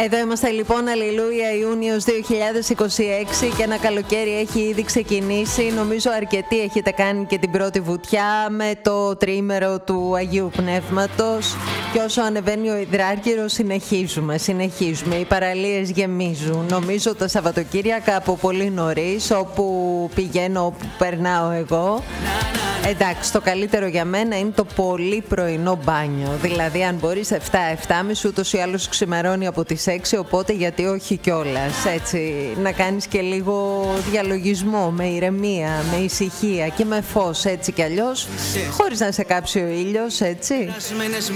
Εδώ είμαστε λοιπόν, αλληλούια, Ιούνιος 2026 και ένα καλοκαίρι έχει ήδη ξεκινήσει. Νομίζω αρκετοί έχετε κάνει και την πρώτη βουτιά με το τριήμερο του Αγίου Πνεύματος. Και όσο ανεβαίνει ο Υδράργυρος συνεχίζουμε. Οι παραλίες γεμίζουν. Νομίζω τα Σαββατοκύριακα από πολύ νωρίς, όπου πηγαίνω, όπου περνάω εγώ. Εντάξει, το καλύτερο για μένα είναι το πολύ πρωινό μπάνιο. Δηλαδή, αν μπορείς 7-7.30, ούτως ή άλλως ξημερώνει από τις 6, οπότε γιατί όχι κιόλας. Έτσι, να κάνεις και λίγο διαλογισμό, με ηρεμία, με ησυχία και με φως, έτσι κι αλλιώς, χωρίς να σε κάψει ο ήλιος, έτσι.